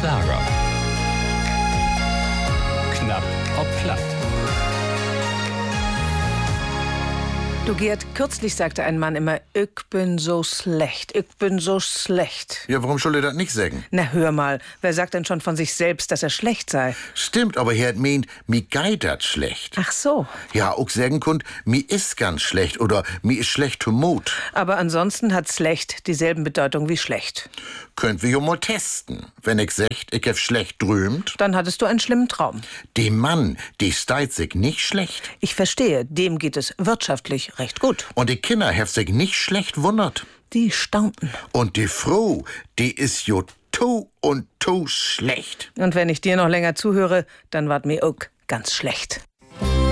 Lager. Knapp ob platt. Du Gerd, kürzlich sagte ein Mann immer, ich bin so schlecht, ich bin so schlecht. Ja, warum soll er das nicht sagen? Na hör mal, wer sagt denn schon von sich selbst, dass er schlecht sei? Stimmt, aber er hat meint, mi geht dat schlecht. Ach so. Ja, auch sagen könnt, mi ist ganz schlecht oder mi ist schlecht zu Mut. Aber ansonsten hat schlecht dieselben Bedeutung wie schlecht. Könnt wir ja mal testen. Wenn ich sagt, ich hab schlecht drömt, Dann hattest du einen schlimmen Traum. dem Mann, die steit sich nicht schlecht. Ich verstehe, dem geht es wirtschaftlich recht gut. Und die Kinder hef sich nicht schlecht wundert. Die staunten. Und die Frau, die ist jo to und to schlecht. Und wenn ich dir noch länger zuhöre, dann ward mir auch ganz schlecht.